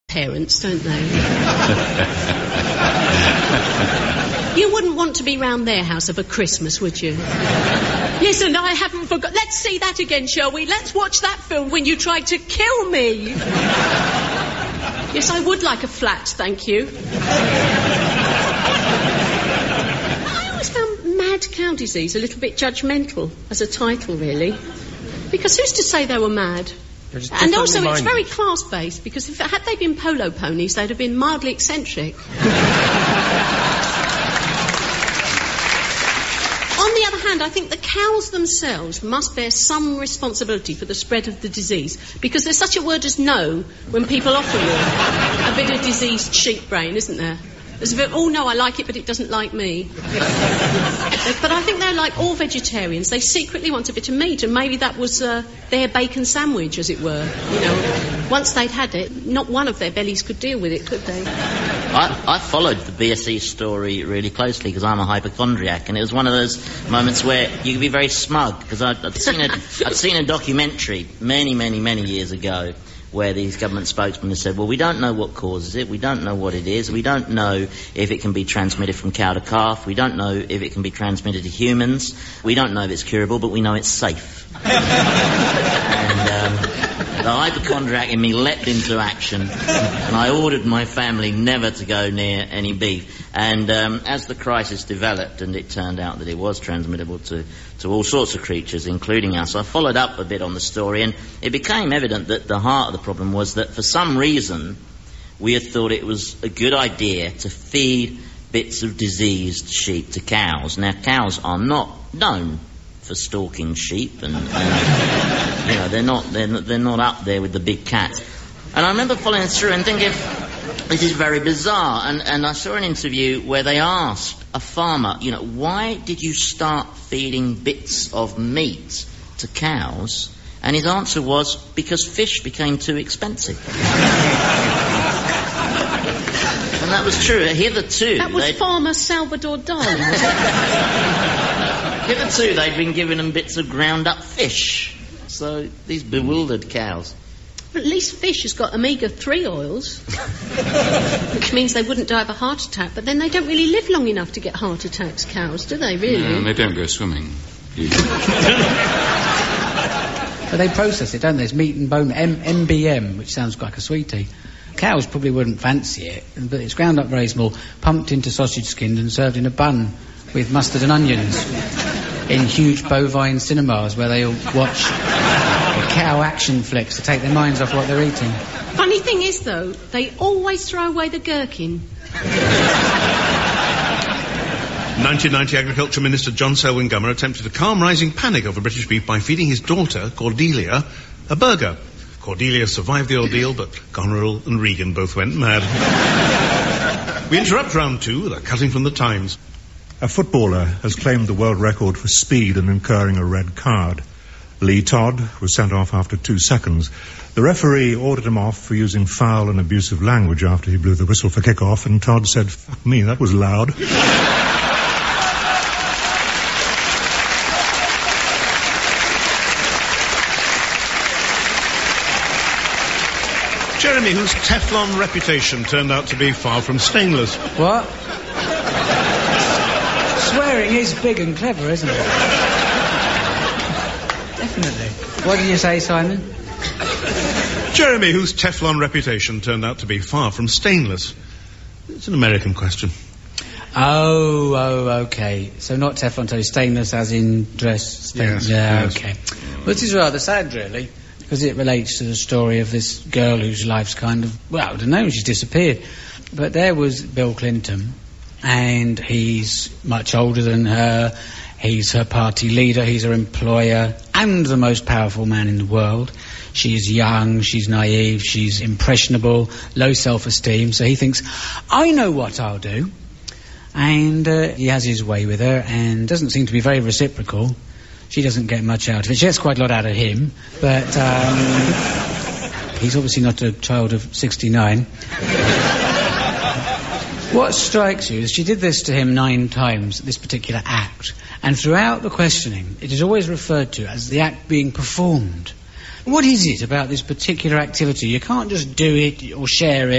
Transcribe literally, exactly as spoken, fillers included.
parents, don't they? You wouldn't want to be round their house of a Christmas, would you? Listen, I haven't forgot. Let's see that again, shall we? Let's watch that film when you tried to kill me. Yes, I would like a flat, thank you. I always found Mad Cow Disease a little bit judgmental as a title, really. Because who's to say they were mad? And also, it's very class-based, because if had they been polo ponies, they'd have been mildly eccentric. On the other hand, I think the cows themselves must bear some responsibility for the spread of the disease, because there's such a word as no when people offer you a bit of diseased sheep brain, isn't there? There's a bit, oh no, I like it, but it doesn't like me. But I think they're like all vegetarians. They secretly want a bit of meat, and maybe that was uh, their bacon sandwich, as it were. You know, once they'd had it, not one of their bellies could deal with it, could they? I, I followed the B S E story really closely because I'm a hypochondriac, and it was one of those moments where you could be very smug, because I'd, I'd seen a, I'd seen a documentary many, many, many years ago where these government spokesmen have said, well, we don't know what causes it, we don't know what it is, we don't know if it can be transmitted from cow to calf, we don't know if it can be transmitted to humans, we don't know if it's curable, but we know it's safe. And um, the hypochondriac in me leapt into action, and I ordered my family never to go near any beef. And um, as the crisis developed, and it turned out that it was transmittable to, to all sorts of creatures, including us, I followed up a bit on the story, and it became evident that the heart of the problem was that for some reason we had thought it was a good idea to feed bits of diseased sheep to cows. Now, cows are not known for stalking sheep, and, and you know, they're not, they're not they're not up there with the big cats. And I remember following through and thinking, this is very bizarre. And, and I saw an interview where they asked a farmer, you know, why did you start feeding bits of meat to cows? And his answer was, because fish became too expensive. And that was true. Hitherto... That was Farmer Salvador Dali, was it? Hitherto, they'd been giving them bits of ground-up fish. So, these bewildered cows. But at least fish has got omega three oils, which means they wouldn't die of a heart attack. But then they don't really live long enough to get heart attacks, cows, do they, really? No, they don't go swimming. But they process it, don't they? It's meat and bone, M- MBM, which sounds like a sweetie. Cows probably wouldn't fancy it, but it's ground up very small, pumped into sausage skins and served in a bun with mustard and onions in huge bovine cinemas where they all watch cow action flicks to take their minds off what they're eating. Funny thing is, though, they always throw away the gherkin. nineteen ninety Agriculture Minister John Selwyn Gummer attempted to calm rising panic over British beef by feeding his daughter, Cordelia, a burger. Cordelia survived the ordeal, but Goneril and Regan both went mad. We interrupt round two with a cutting from the Times. A footballer has claimed the world record for speed and incurring a red card. Lee Todd was sent off after two seconds. The referee ordered him off for using foul and abusive language after he blew the whistle for kick-off, and Todd said, "Fuck me, that was loud." Jeremy, whose Teflon reputation turned out to be far from stainless. What? Swearing is big and clever, isn't it? Definitely. What did you say, Simon? Jeremy, whose Teflon reputation turned out to be far from stainless. It's an American question. Oh, oh, okay. So not Teflon, so stainless as in dress stainless. Yes, yeah, yes. Okay. Well, this is rather sad, really, because it relates to the story of this girl whose life's kind of, well, I don't know, she's disappeared. But there was Bill Clinton, and he's much older than her. He's her party leader, he's her employer, and the most powerful man in the world. She's young, she's naive, she's impressionable, low self-esteem, so he thinks, I know what I'll do. And uh, he has his way with her, and doesn't seem to be very reciprocal. She doesn't get much out of it. She gets quite a lot out of him, but um, he's obviously not a child of sixty-nine. What strikes you is she did this to him nine times, this particular act, and throughout the questioning it is always referred to as the act being performed. What is it about this particular activity? You can't just do it or share it